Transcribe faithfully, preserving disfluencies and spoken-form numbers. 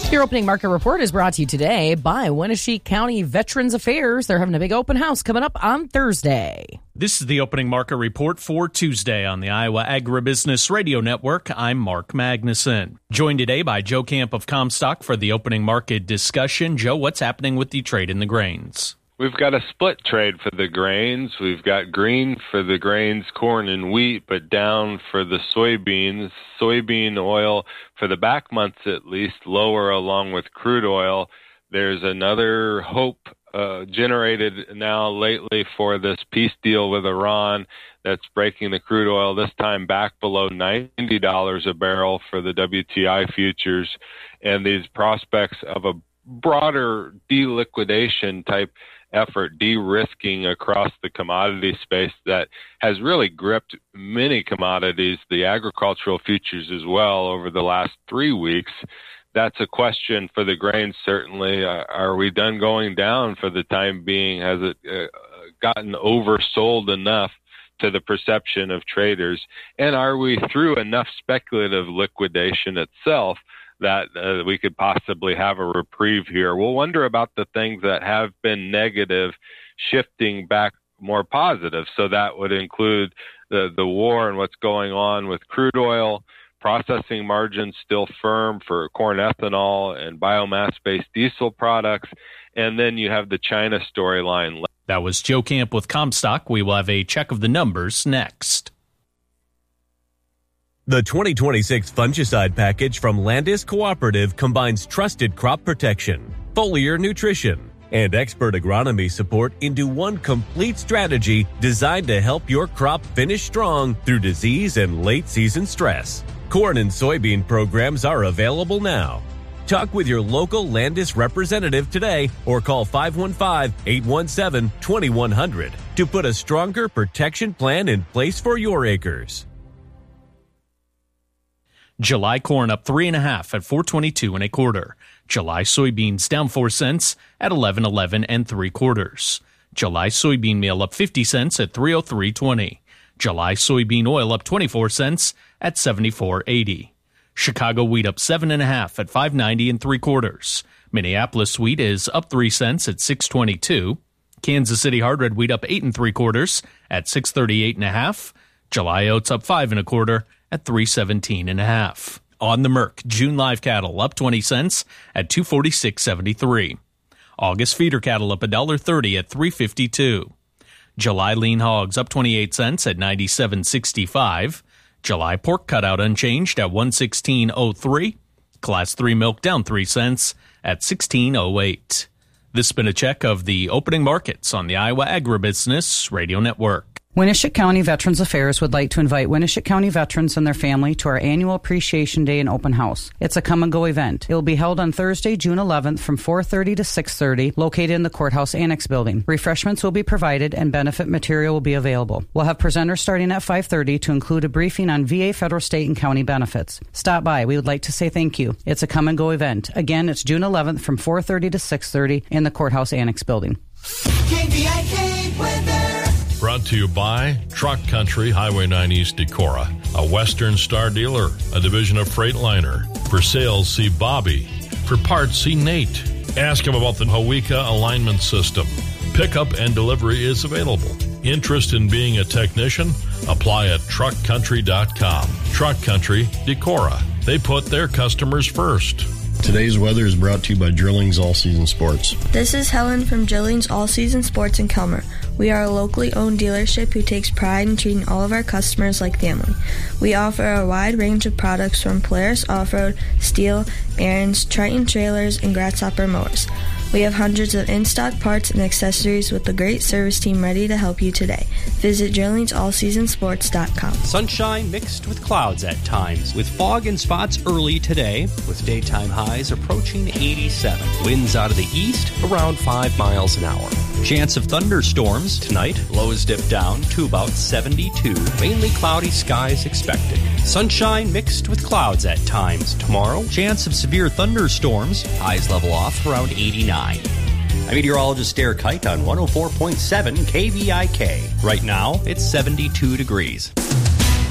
Your opening market report is brought to you today by Wenatchee County Veterans Affairs. They're having a big open house coming up on Thursday. This is the opening market report for Tuesday on the Iowa Agribusiness Radio Network. I'm Mark Magnuson. Joined today by Joe Camp of Comstock for the opening market discussion. Joe, what's happening with the trade in the grains? We've got a split trade for the grains. We've got green for the grains, corn and wheat, but down for the soybeans. Soybean oil, for the back months at least, lower along with crude oil. There's another hope uh, generated now lately for this peace deal with Iran that's breaking the crude oil, this time back below ninety dollars a barrel for the W T I futures. And these prospects of a broader deliquidation type effort, de-risking across the commodity space that has really gripped many commodities, the agricultural futures as well, over the last three weeks. That's a question for the grains, certainly. Uh, are we done going down for the time being? Has it uh, gotten oversold enough to the perception of traders? And are we through enough speculative liquidation itself that uh, we could possibly have a reprieve here? We'll wonder about the things that have been negative shifting back more positive. So that would include the, the war and what's going on with crude oil, processing margins still firm for corn ethanol and biomass-based diesel products, and then you have the China storyline. That was Joe Camp with Comstock. We will have a check of the numbers next. The twenty twenty-six fungicide package from Landis Cooperative combines trusted crop protection, foliar nutrition, and expert agronomy support into one complete strategy designed to help your crop finish strong through disease and late-season stress. Corn and soybean programs are available now. Talk with your local Landis representative today or call five one five, eight one seven, two one zero zero to put a stronger protection plan in place for your acres. July corn up three and a half at four twenty-two and a quarter. July soybeans down four cents at eleven eleven and three quarters. July soybean meal up fifty cents at three oh three twenty. July soybean oil up twenty-four cents at seventy-four eighty. Chicago wheat up seven and a half at five ninety and three quarters. Minneapolis wheat is up three cents at six twenty-two. Kansas City hard red wheat up eight and three quarters at six thirty-eight and a half. July oats up five and a quarter at three seventeen and a half. On the Merc, June live cattle up twenty cents at two forty-six seventy-three. August feeder cattle up one dollar thirty at three fifty-two. July lean hogs up twenty-eight cents at ninety-seven sixty-five. July pork cutout unchanged at one sixteen oh three. Class three milk down three cents at sixteen oh eight. This has been a check of the opening markets on the Iowa Agribusiness Radio Network. Wenatchee County Veterans Affairs would like to invite Wenatchee County veterans and their family to our annual Appreciation Day and Open House. It's a come-and-go event. It will be held on Thursday, June eleventh from four thirty to six thirty, located in the Courthouse Annex Building. Refreshments will be provided and benefit material will be available. We'll have presenters starting at five thirty to include a briefing on V A, federal, state, and county benefits. Stop by. We would like to say thank you. It's a come-and-go event. Again, it's June eleventh from four thirty to six thirty in the Courthouse Annex Building. K V I K weather. Brought to you by Truck Country, Highway nine East Decorah, a Western Star dealer, a division of Freightliner. For sales, see Bobby. For parts, see Nate. Ask him about the Hawika alignment system. Pickup and delivery is available. Interest in being a technician? Apply at truck country dot com. Truck Country, Decorah. They put their customers first. Today's weather is brought to you by Drillings All Season Sports. This is Helen from Drillings All Season Sports in Kelmer. We are a locally owned dealership who takes pride in treating all of our customers like family. We offer a wide range of products from Polaris Off-Road, Steel, Ariens, Triton trailers, and Grasshopper mowers. We have hundreds of in-stock parts and accessories with a great service team ready to help you today. Visit drillings all season sports dot com. Sunshine mixed with clouds at times, with fog and spots early today, with daytime highs approaching eighty-seven. Winds out of the east around five miles an hour. Chance of thunderstorms tonight. Lows dip down to about seventy-two. Mainly cloudy skies expected. Sunshine mixed with clouds at times tomorrow. Chance of severe thunderstorms. Highs level off around eighty-nine. I'm meteorologist Derek Height on one oh four point seven K V I K. Right now, it's seventy-two degrees.